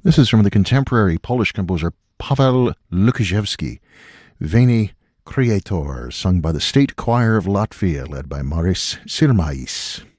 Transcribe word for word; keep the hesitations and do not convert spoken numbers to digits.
This is from the contemporary Polish composer Paweł Lukaszewski, Veni Creator, sung by the State Choir of Latvia, led by Maris Sirmais.